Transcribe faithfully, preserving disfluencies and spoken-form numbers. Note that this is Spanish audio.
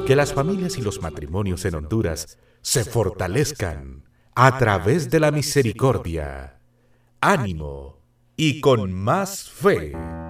que las familias y los matrimonios en Honduras se fortalezcan a través de la misericordia, ánimo y con más fe.